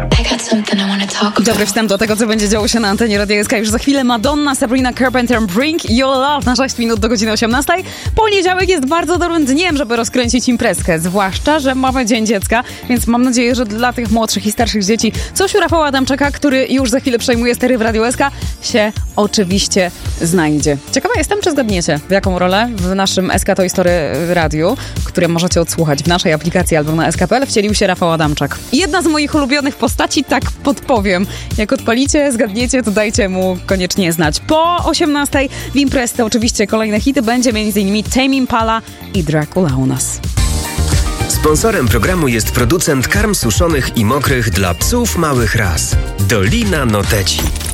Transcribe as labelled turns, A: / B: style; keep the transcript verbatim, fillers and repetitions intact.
A: Dobry wstęp do tego, co będzie działo się na antenie Radia S K. Już za chwilę Madonna, Sabrina Carpenter, Bring Your Love na sześć minut do godziny osiemnastej. Poniedziałek jest bardzo dobrym dniem, żeby rozkręcić imprezkę. Zwłaszcza, że mamy Dzień Dziecka, więc mam nadzieję, że dla tych młodszych i starszych dzieci coś u Rafała Adamczyka, który już za chwilę przejmuje stery w Radiu S K, się oczywiście znajdzie. Ciekawa jestem, czy zgadniecie, w jaką rolę w naszym S K Toy Story Radiu, które możecie odsłuchać w naszej aplikacji albo na S K kropka P L, wcielił się Rafał Adamczyk. Jedna z moich ulubionych postaci, tak podpowiem. Jak odpalicie, zgadniecie, to dajcie mu koniecznie znać. Po osiemnastej w imprezce oczywiście kolejne hity, będzie m.in. Tame Impala i Dracula u nas.
B: Sponsorem programu jest producent karm suszonych i mokrych dla psów małych ras. Dolina Noteci.